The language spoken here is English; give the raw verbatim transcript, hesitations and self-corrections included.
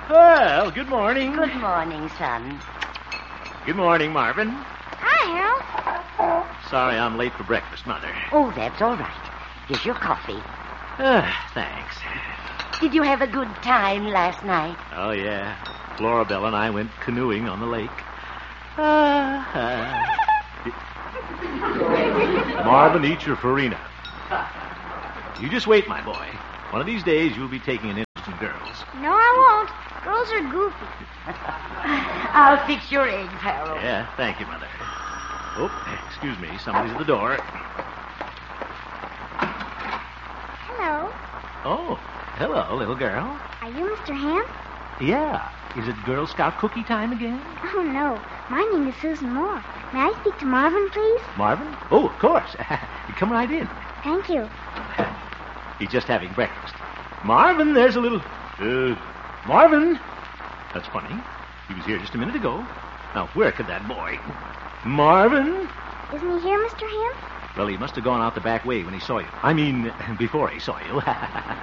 Well, good morning. Good morning, son. Good morning, Marvin. Hi, Harold. Sorry I'm late for breakfast, Mother. Oh, that's all right. Here's your coffee. Ah, thanks. Did you have a good time last night? Oh, yeah. Florabelle and I went canoeing on the lake. Ah, ah. Marvin, eat your farina. You just wait, my boy. One of these days, you'll be taking an interest in girls. No, I won't. Girls are goofy. I'll fix your eggs, Harold. Yeah, thank you, Mother. Oh, excuse me. Somebody's at the door. Hello. Oh, hello, little girl. Are you Mister Ham? Yeah. Is it Girl Scout cookie time again? Oh, no. My name is Susan Moore. May I speak to Marvin, please? Marvin? Oh, of course. Come right in. Thank you. He's just having breakfast. Marvin, there's a little... Uh, Marvin! That's funny. He was here just a minute ago. Now, where could that boy... Marvin? Isn't he here, Mister Ham? Well, he must have gone out the back way when he saw you. I mean, before he saw you.